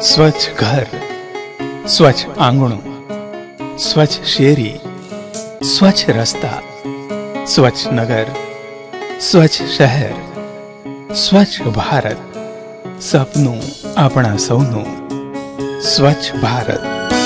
સ્વચ્છ ઘર, સ્વચ્છ આંગણું, સ્વચ્છ શેરી, સ્વચ્છ રસ્તા, સ્વચ્છ નગર, સ્વચ્છ શહેર, સ્વચ્છ ભારત, સપનું આપણા સૌનું સ્વચ્છ ભારત.